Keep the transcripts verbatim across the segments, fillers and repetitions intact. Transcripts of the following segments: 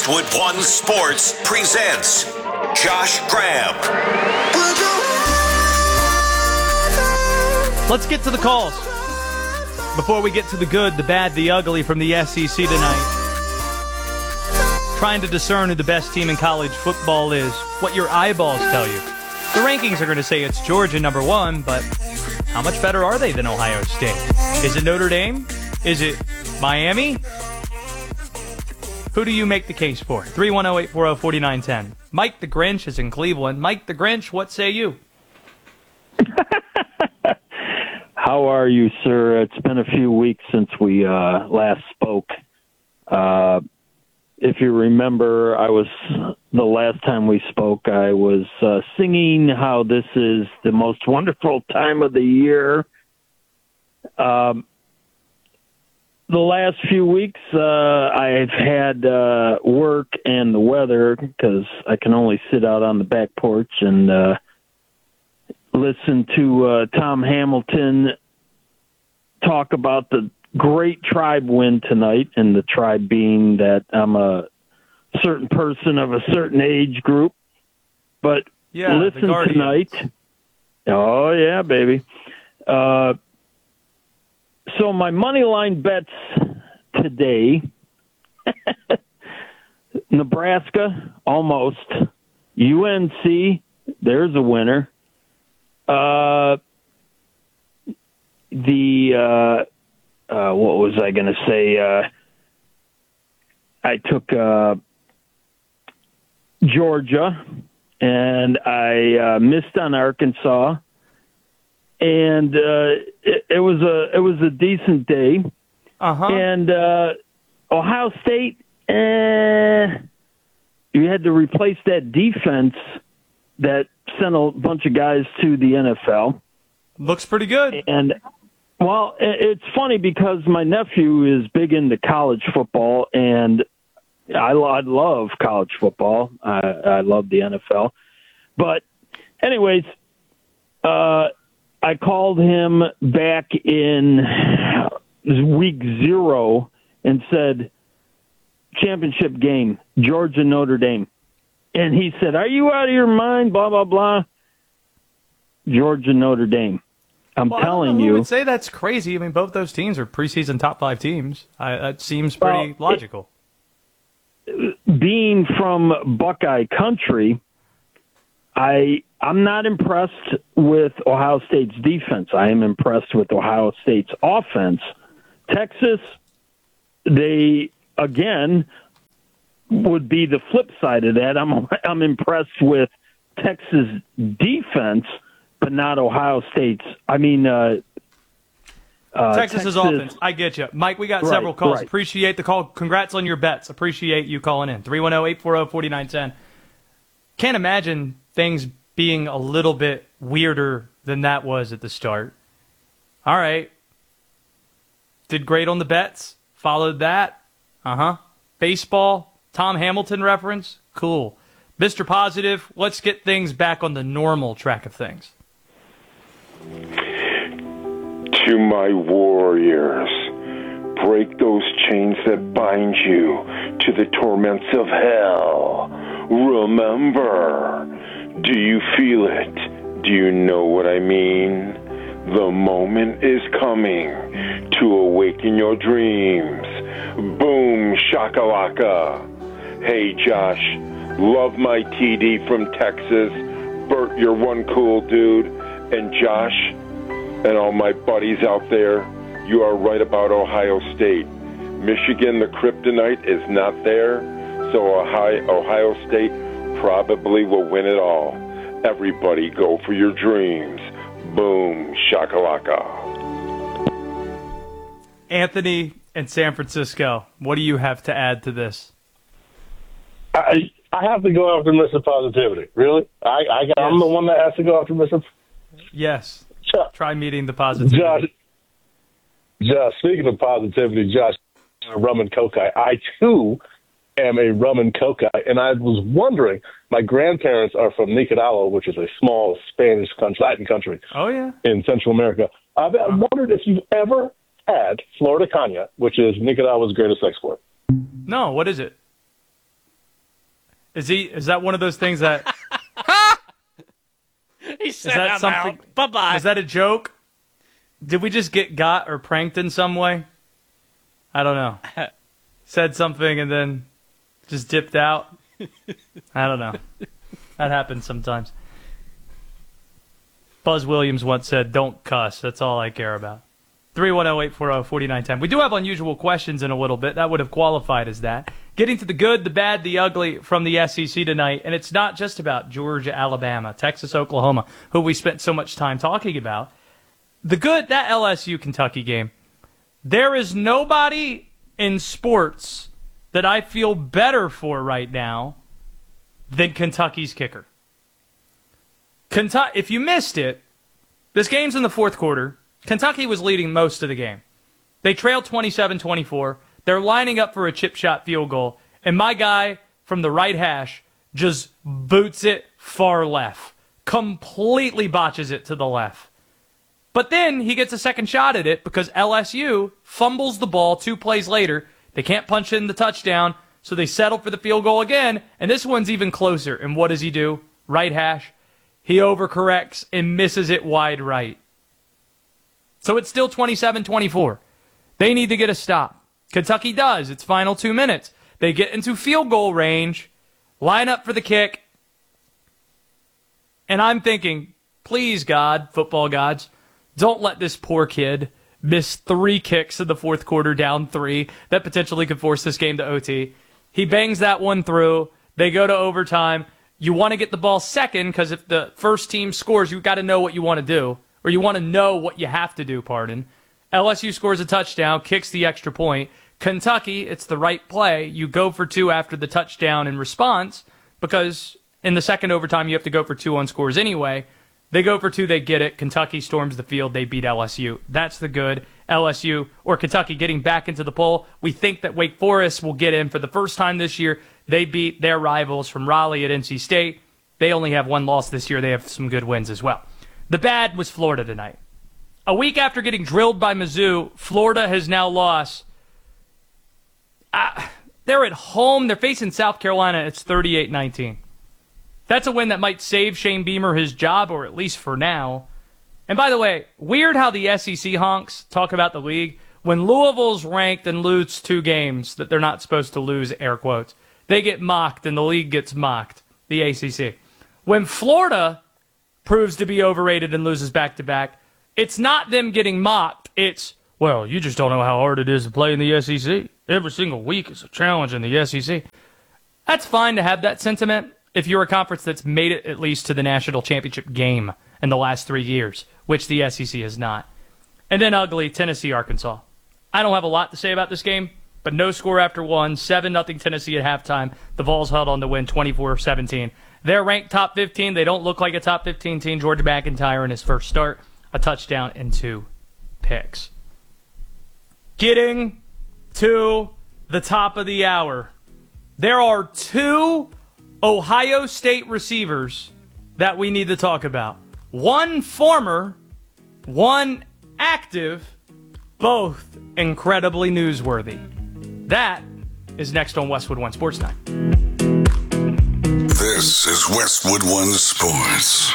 Westwood One Sports presents Josh Graham. Let's get to the calls before we get to the good, the bad, the ugly from the S E C tonight. Trying to discern who the best team in college football is, what your eyeballs tell you. The rankings are going to say it's Georgia number one, but how much better are they than Ohio State? Is it Notre Dame? Is it Miami? Who do you make the case for? three one zero, eight four zero, four nine one zero. Mike the Grinch is in Cleveland. Mike the Grinch, what say you? How are you, sir? It's been a few weeks since we uh, last spoke. Uh, if you remember, I was the last time we spoke, I was uh, singing how this is the most wonderful time of the year. Um, the last few weeks, uh, I've had uh, work and the weather because I can only sit out on the back porch and uh, listen to uh, Tom Hamilton talk about the great Tribe win tonight, and the Tribe being that I'm a certain person of a certain age group. But yeah, listen tonight. Oh, yeah, baby. Uh, so my money line bets today, Nebraska, almost. U N C, there's a winner. Uh, the, uh, uh, what was I going to say? Uh, I took uh, Georgia, and I uh, missed on Arkansas, and uh, it, it was a it was a decent day. Uh-huh. And uh, Ohio State, eh, you had to replace that defense that sent a bunch of guys to the N F L. Looks pretty good. And, well, it's funny because my nephew is big into college football, and I, I love college football. I, I love the N F L. But anyways, uh, I called him back in week zero and said, championship game, Georgia Notre Dame. And he said, are you out of your mind, blah, blah, blah. Georgia Notre Dame. I'm well, telling I don't know you. who would say that's crazy. I mean, both those teams are preseason top five teams. I, that seems pretty well, logical. It, being from Buckeye country, I, I'm not impressed with Ohio State's defense. I am impressed with Ohio State's offense. Texas, they, again, would be the flip side of that. I'm I'm impressed with Texas defense, but not Ohio State's. I mean, uh, uh, Texas's Texas, offense. I get you. Mike, we got right, several calls. Right. Appreciate the call. Congrats on your bets. Appreciate you calling in. three one zero, eight four zero, four nine one zero. Can't imagine things being a little bit weirder than that was at the start. All right. Did great on the bets. Followed that. Uh-huh. Baseball. Tom Hamilton reference. Cool. Mister Positive, let's get things back on the normal track of things. To my warriors, break those chains that bind you to the torments of hell. Remember, do you feel it? Do you know what I mean? The moment is coming to awaken your dreams. Boom, shakalaka. Hey, Josh, love my T D from Texas. Bert, you're one cool dude. And Josh, and all my buddies out there, you are right about Ohio State. Michigan, the kryptonite, is not there, so Ohio, Ohio State probably will win it all. Everybody go for your dreams. Boom, shakalaka. Anthony in San Francisco, what do you have to add to this? I I have to go after Mister Positivity. Really? I, I yes. I'm the one that has to go after Mister Yes. Try meeting the positivity. Josh, Josh, speaking of positivity, Josh, rum and coke guy. I, too, am a rum and coke guy. And I was wondering, my grandparents are from Nicaragua, which is a small Spanish country, Latin country. Oh, yeah. In Central America. I wondered if you've ever had Florida Caña, which is Nicaragua's greatest export. No, what is it? Is he? Is that one of those things that? He said, Is that I'm something? out. Bye-bye. Was that a joke? Did we just get got or pranked in some way? I don't know. Said something and then just dipped out. I don't know. That happens sometimes. Buzz Williams once said, "Don't cuss. That's all I care about." three one zero, eight four zero, four nine one zero. We do have unusual questions in a little bit. That would have qualified as that. Getting to the good, the bad, the ugly from the S E C tonight. And it's not just about Georgia, Alabama, Texas, Oklahoma, who we spent so much time talking about. The good, that L S U-Kentucky game. There is nobody in sports that I feel better for right now than Kentucky's kicker. Kentucky, if you missed it, this game's in the fourth quarter. Kentucky was leading most of the game. They trailed twenty-seven twenty-four. They're lining up for a chip shot field goal. And my guy from the right hash just boots it far left. Completely botches it to the left. But then he gets a second shot at it because L S U fumbles the ball two plays later. They can't punch in the touchdown, so they settle for the field goal again. And this one's even closer. And what does he do? Right hash. He overcorrects and misses it wide right. So it's still twenty-seven twenty-four. They need to get a stop. Kentucky does. It's final two minutes. They get into field goal range, line up for the kick. And I'm thinking, please, God, football gods, don't let this poor kid miss three kicks in the fourth quarter, down three, that potentially could force this game to O T. He bangs that one through. They go to overtime. You want to get the ball second because if the first team scores, you've got to know what you want to do. Or you want to know what you have to do, pardon. L S U scores a touchdown, kicks the extra point. Kentucky, it's the right play. You go for two after the touchdown in response because in the second overtime you have to go for two on scores anyway. They go for two, they get it. Kentucky storms the field, they beat L S U. That's the good. L S U or Kentucky getting back into the poll. We think that Wake Forest will get in for the first time this year. They beat their rivals from Raleigh at N C State. They only have one loss this year. They have some good wins as well. The bad was Florida tonight. A week after getting drilled by Mizzou, Florida has now lost. Uh, they're at home. They're facing South Carolina. It's thirty-eight nineteen. That's a win that might save Shane Beamer his job, or at least for now. And by the way, weird how the S E C honks talk about the league. When Louisville's ranked and loses two games that they're not supposed to lose, air quotes, they get mocked and the league gets mocked, the A C C. When Florida proves to be overrated and loses back-to-back, it's not them getting mocked. It's, well, you just don't know how hard it is to play in the S E C. Every single week is a challenge in the S E C. That's fine to have that sentiment if you're a conference that's made it at least to the national championship game in the last three years, which the S E C has not. And then ugly, Tennessee, Arkansas. I don't have a lot to say about this game, but no score after one, seven nothing Tennessee at halftime. The Vols held on to win twenty-four seventeen. They're ranked top fifteen. They don't look like a top fifteen team. George McIntyre in his first start, a touchdown and two picks. Getting to the top of the hour. There are two Ohio State receivers that we need to talk about. One former, one active, both incredibly newsworthy. That is next on Westwood One Sports Night. This is Westwood One Sports.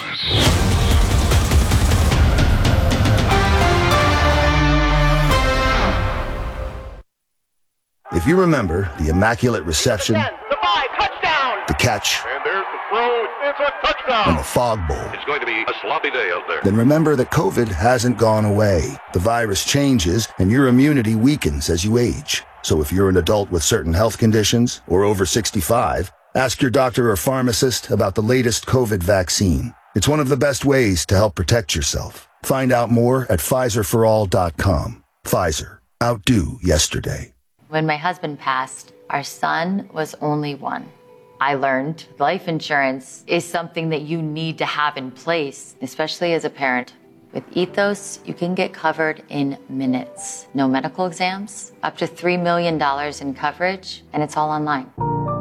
If you remember the immaculate reception, The five, touchdown! the catch, And there's the throw. It's a touchdown! and the fog bowl, It's going to be a sloppy day out there. then remember that COVID hasn't gone away. The virus changes, and your immunity weakens as you age. So if you're an adult with certain health conditions or over sixty-five, ask your doctor or pharmacist about the latest COVID vaccine. It's one of the best ways to help protect yourself. Find out more at Pfizer for all dot com. Pfizer. Outdo yesterday. When my husband passed, our son was only one. I learned life insurance is something that you need to have in place, especially as a parent. With Ethos, you can get covered in minutes. No medical exams, up to three million dollars in coverage, and it's all online.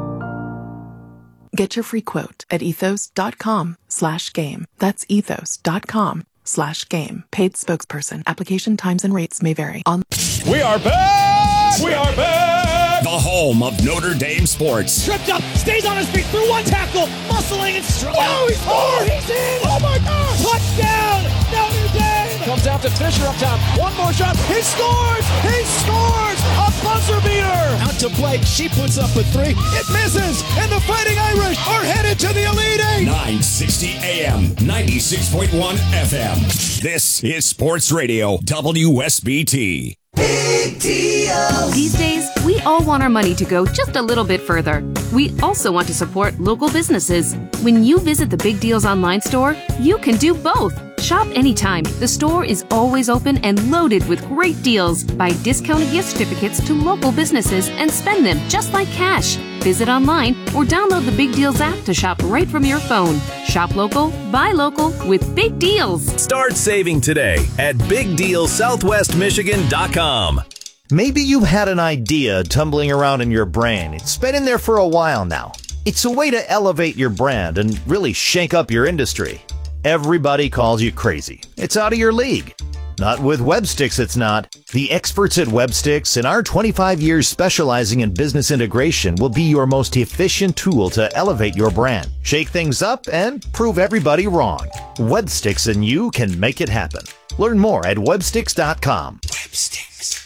Get your free quote at ethos.com slash game. That's ethos.com slash game. Paid spokesperson. Application times and rates may vary. On We are back! We are back! The home of Notre Dame sports. Tripped up, stays on his feet through one tackle, muscling and strong. Oh, he's oh, he's in! Oh my God! Touchdown, Notre Dame! Comes out to Fisher up top. One more shot. He scores! He scores! A buzzer beater! Out to Blake. She puts up a three. It misses, and the Fighting Irish are headed to the Elite Eight. nine sixty A M, ninety-six point one F M. This is Sports Radio W S B T. Big deal. These days, we all want our money to go just a little bit further. We also want to support local businesses. When you visit the Big Deals online store, you can do both. Shop anytime. The store is always open and loaded with great deals. Buy discounted gift certificates to local businesses and spend them just like cash. Visit online or download the Big Deals app to shop right from your phone. Shop local, buy local with Big Deals. Start saving today at big deal southwest michigan dot com. Maybe you've had an idea tumbling around in your brain. It's been in there for a while now. It's a way to elevate your brand and really shake up your industry. Everybody calls you crazy. It's out of your league. Not with Websticks, it's not. The experts at Websticks and our twenty-five years specializing in business integration will be your most efficient tool to elevate your brand, shake things up, and prove everybody wrong. Websticks and you can make it happen. Learn more at websticks dot com. Websticks.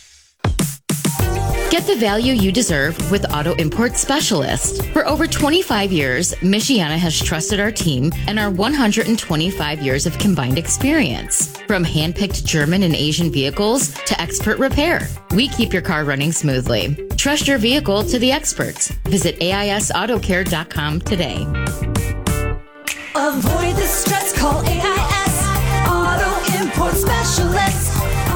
Get the value you deserve with Auto Import Specialist. For over twenty-five years, Michiana has trusted our team and our one hundred twenty-five years of combined experience. From hand-picked German and Asian vehicles to expert repair, we keep your car running smoothly. Trust your vehicle to the experts. Visit A I S auto care dot com today. Avoid the stress, call A I S Auto Import Specialist.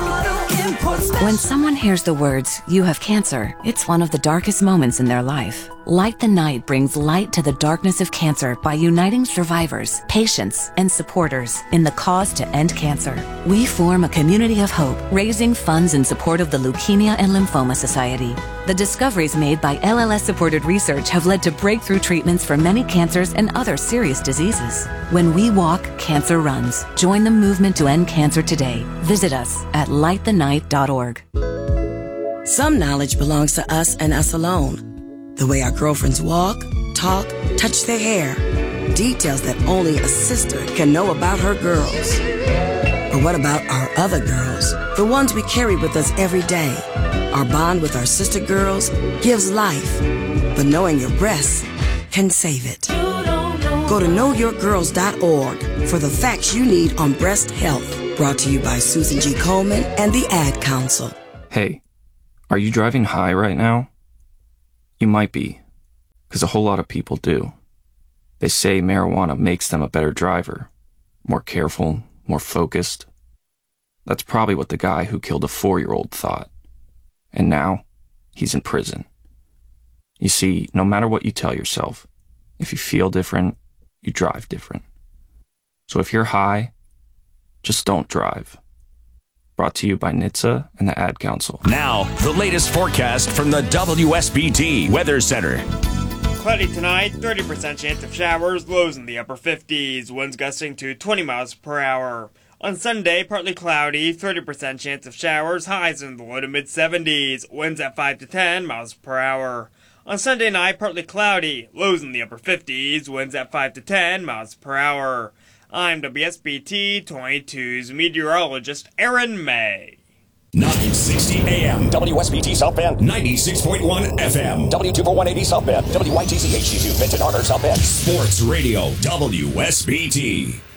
When someone hears the words, "You have cancer," it's one of the darkest moments in their life. Light the Night brings light to the darkness of cancer by uniting survivors, patients, and supporters in the cause to end cancer. We form a community of hope, raising funds in support of the Leukemia and Lymphoma Society. The discoveries made by L L S-supported research have led to breakthrough treatments for many cancers and other serious diseases. When we walk, cancer runs. Join the movement to end cancer today. Visit us at light the night dot org. Some knowledge belongs to us and us alone. The way our girlfriends walk, talk, touch their hair. Details that only a sister can know about her girls. But what about our other girls? The ones we carry with us every day. Our bond with our sister girls gives life. But knowing your breasts can save it. Go to know your girls dot org for the facts you need on breast health. Brought to you by Susan G. Komen and the Ad Council. Hey, are you driving high right now? You might be, because a whole lot of people do. They say marijuana makes them a better driver, more careful, more focused. That's probably what the guy who killed a four-year-old thought. And now, he's in prison. You see, no matter what you tell yourself, if you feel different, you drive different. So if you're high, just don't drive. Brought to you by N H T S A and the Ad Council. Now, the latest forecast from the W S B T Weather Center. Cloudy tonight, thirty percent chance of showers, lows in the upper fifties, winds gusting to twenty miles per hour. On Sunday, partly cloudy, thirty percent chance of showers, highs in the low to mid seventies, winds at five to ten miles per hour. On Sunday night, partly cloudy, lows in the upper fifties, winds at five to ten miles per hour. I'm W S B T twenty-two's meteorologist Aaron May. nine sixty A M, W S B T South Bend, ninety-six point one F M, W two four one eighty South Bend, W Y T C H D two, Benton Harbor, South Bend. Sports Radio, W S B T.